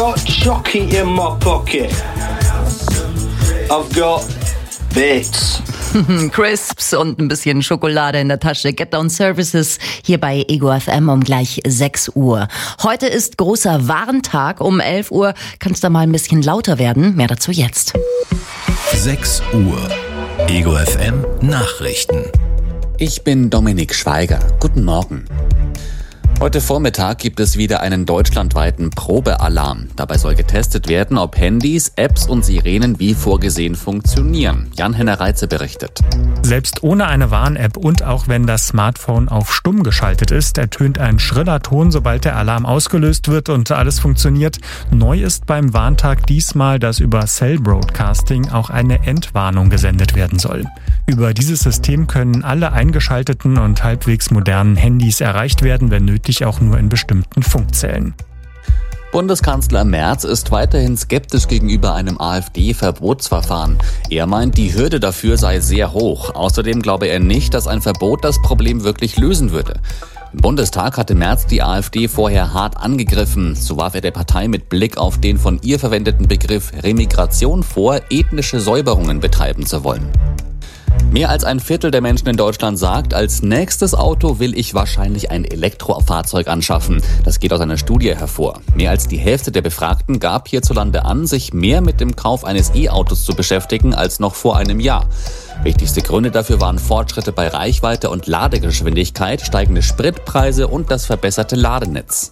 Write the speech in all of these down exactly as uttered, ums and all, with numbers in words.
got chocolate in my pocket. I've got bits. Crisps und ein bisschen Schokolade in der Tasche. Get Down Services hier bei Ego F M um gleich sechs Uhr. Heute ist großer Warntag. Um elf Uhr kann es da mal ein bisschen lauter werden. Mehr dazu jetzt. sechs Uhr. Ego F M Nachrichten. Ich bin Dominik Schweiger. Guten Morgen. Heute Vormittag gibt es wieder einen deutschlandweiten Probealarm. Dabei soll getestet werden, ob Handys, Apps und Sirenen wie vorgesehen funktionieren. Jan-Henner Reitze berichtet. Selbst ohne eine Warn-App und auch wenn das Smartphone auf stumm geschaltet ist, ertönt ein schriller Ton, sobald der Alarm ausgelöst wird und alles funktioniert. Neu ist beim Warntag diesmal, dass über Cell Broadcasting auch eine Entwarnung gesendet werden soll. Über dieses System können alle eingeschalteten und halbwegs modernen Handys erreicht werden, wenn nötig auch nur in bestimmten Funkzellen. Bundeskanzler Merz ist weiterhin skeptisch gegenüber einem AfD-Verbotsverfahren. Er meint, die Hürde dafür sei sehr hoch. Außerdem glaube er nicht, dass ein Verbot das Problem wirklich lösen würde. Im Bundestag hatte Merz die AfD vorher hart angegriffen. So warf er der Partei mit Blick auf den von ihr verwendeten Begriff Remigration vor, ethnische Säuberungen betreiben zu wollen. Mehr als ein Viertel der Menschen in Deutschland sagt, als nächstes Auto will ich wahrscheinlich ein Elektrofahrzeug anschaffen. Das geht aus einer Studie hervor. Mehr als die Hälfte der Befragten gab hierzulande an, sich mehr mit dem Kauf eines E-Autos zu beschäftigen als noch vor einem Jahr. Wichtigste Gründe dafür waren Fortschritte bei Reichweite und Ladegeschwindigkeit, steigende Spritpreise und das verbesserte Ladenetz.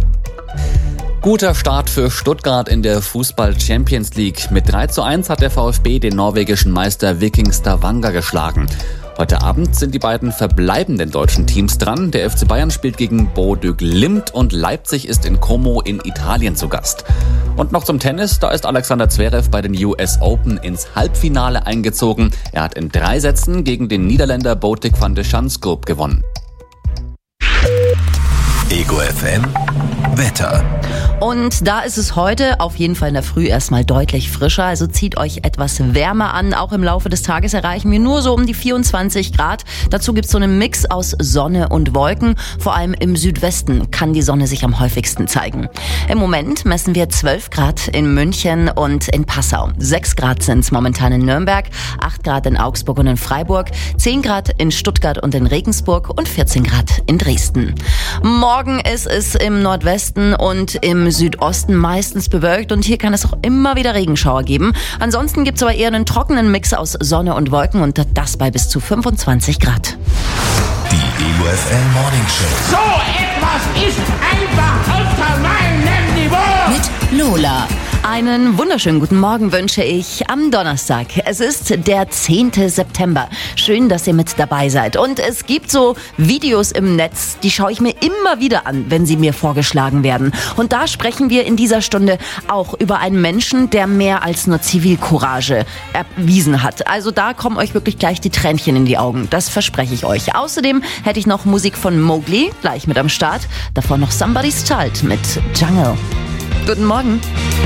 Guter Start für Stuttgart in der Fußball-Champions League. Mit drei zu eins hat der VfB den norwegischen Meister Viking Stavanger geschlagen. Heute Abend sind die beiden verbleibenden deutschen Teams dran. Der F C Bayern spielt gegen Bodø Glimt und Leipzig ist in Como in Italien zu Gast. Und noch zum Tennis, da ist Alexander Zverev bei den U S Open ins Halbfinale eingezogen. Er hat in drei Sätzen gegen den Niederländer Botic van de Schanskoop gewonnen. Ego F M Wetter. Und da ist es heute auf jeden Fall in der Früh erstmal deutlich frischer, also zieht euch etwas wärmer an. Auch im Laufe des Tages erreichen wir nur so um die vierundzwanzig Grad. Dazu gibt's so einen Mix aus Sonne und Wolken. Vor allem im Südwesten kann die Sonne sich am häufigsten zeigen. Im Moment messen wir zwölf Grad in München und in Passau. sechs Grad sind's momentan in Nürnberg, acht Grad in Augsburg und in Freiburg, zehn Grad in Stuttgart und in Regensburg und vierzehn Grad in Dresden. Morgen ist es im Nordwesten und im Südosten meistens bewölkt und hier kann es auch immer wieder Regenschauer geben. Ansonsten gibt es aber eher einen trockenen Mix aus Sonne und Wolken und das bei bis zu fünfundzwanzig Grad. Die Ego F M Morning Show. So etwas ist einfach unter meinem Niveau. Mit Lola. Einen wunderschönen guten Morgen wünsche ich am Donnerstag. Es ist der zehnte September. Schön, dass ihr mit dabei seid. Und es gibt so Videos im Netz, die schaue ich mir immer wieder an, wenn sie mir vorgeschlagen werden. Und da sprechen wir in dieser Stunde auch über einen Menschen, der mehr als nur Zivilcourage erwiesen hat. Also da kommen euch wirklich gleich die Tränchen in die Augen. Das verspreche ich euch. Außerdem hätte ich noch Musik von Mowgli, gleich mit am Start. Davor noch Somebody's Child mit Jungle. Guten Morgen.